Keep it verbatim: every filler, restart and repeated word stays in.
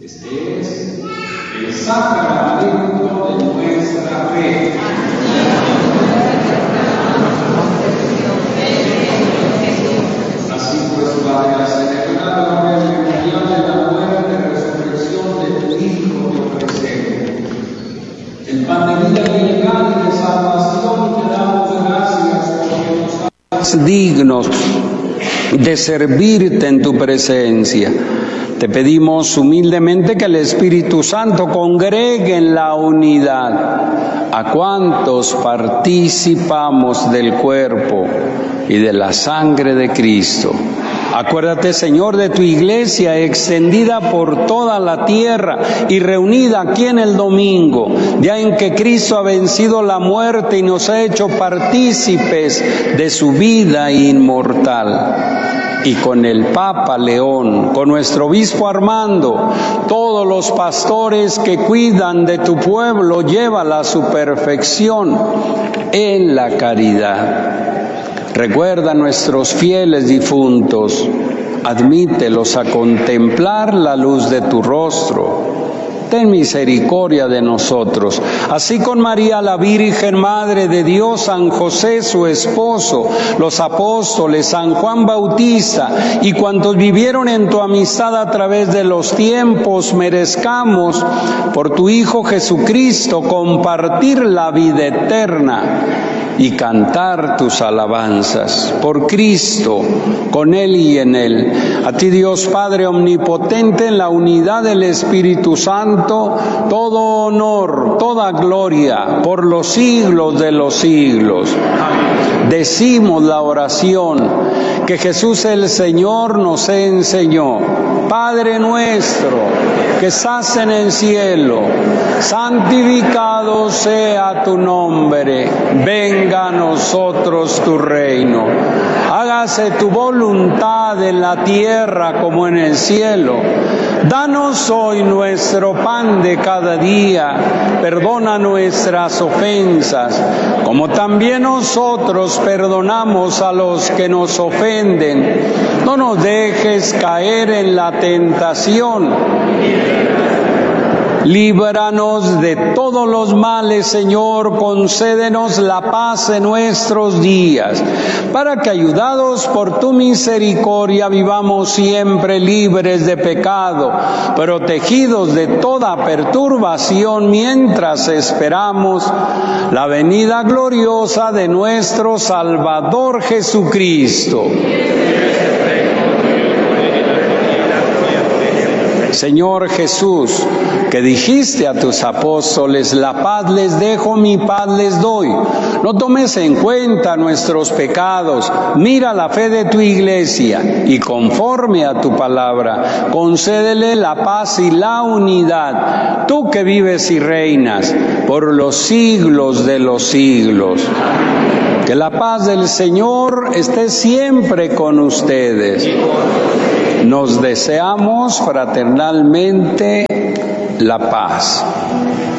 Este es el sacramento de nuestra fe. Así pues, Padre, has celebrado la memorial de la muerte y resurrección de tu Hijo que presente. El pan de vida legal y de salvación te damos gracias porque nos haces dignos de servirte en tu presencia. Te pedimos humildemente que el Espíritu Santo congregue en la unidad a cuantos participamos del cuerpo y de la sangre de Cristo. Acuérdate, Señor, de tu iglesia extendida por toda la tierra y reunida aquí en el domingo, día en que Cristo ha vencido la muerte y nos ha hecho partícipes de su vida inmortal. Y con el Papa León, con nuestro obispo Armando, todos los pastores que cuidan de tu pueblo, llévala a su perfección en la caridad. Recuerda a nuestros fieles difuntos, admítelos a contemplar la luz de tu rostro. Ten misericordia de nosotros, así con María la Virgen, Madre de Dios, San José su esposo, los apóstoles, San Juan Bautista y cuantos vivieron en tu amistad a través de los tiempos, merezcamos por tu Hijo Jesucristo compartir la vida eterna y cantar tus alabanzas. Por Cristo, con Él y en Él. A ti, Dios Padre omnipotente, en la unidad del Espíritu Santo, todo honor, toda gloria, por los siglos de los siglos. Decimos la oración que Jesús el Señor nos enseñó. Padre nuestro, que estás en el cielo, santificado sea tu nombre. Venga a nosotros tu reino. Hágase tu voluntad en la tierra como en el cielo. Danos hoy nuestro pan de cada día. Perdona nuestras ofensas, como también nosotros perdonamos a los que nos ofenden. No nos dejes caer en la tentación. Líbranos de todos los males, Señor, concédenos la paz en nuestros días, para que, ayudados por tu misericordia, vivamos siempre libres de pecado, protegidos de toda perturbación, mientras esperamos la venida gloriosa de nuestro Salvador Jesucristo. Señor Jesús, que dijiste a tus apóstoles, la paz les dejo, mi paz les doy. No tomes en cuenta nuestros pecados, mira la fe de tu iglesia y conforme a tu palabra, concédele la paz y la unidad, tú que vives y reinas por los siglos de los siglos. Que la paz del Señor esté siempre con ustedes. Nos deseamos fraternalmente la paz.